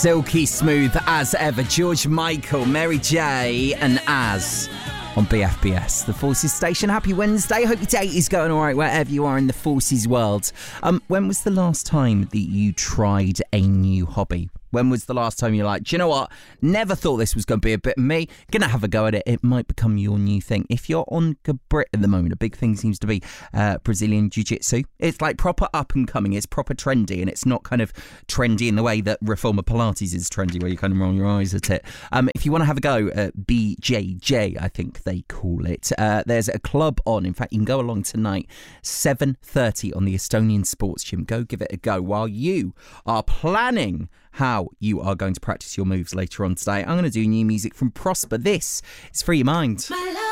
Silky smooth as ever. George Michael, Mary J and Az on BFBS, the Forces station. Happy Wednesday. Hope your day is going all right wherever you are in the Forces world. When was the last time that you tried a new hobby? When was the last time you're like, do you know what? Never thought this was going to be a bit of me. Gonna have a go at it. It might become your new thing. If you're on Brit at the moment, a big thing seems to be Brazilian Jiu-Jitsu. It's like proper up and coming. It's proper trendy, and it's not kind of trendy in the way that Reformer Pilates is trendy, where you kind of roll your eyes at it. If you want to have a go at BJJ, I think they call it, there's a club on. In fact, you can go along tonight, 7:30 on the Estonian Sports Gym. Go give it a go while you are planning how you are going to practice your moves later on today. I'm going to do new music from Prosper. This is Free Your Mind.